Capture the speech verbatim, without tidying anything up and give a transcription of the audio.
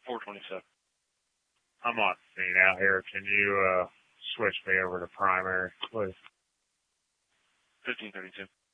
four twenty-seven. I'm on scene out here. Can you uh switch me over to primary, please? fifteen thirty-two.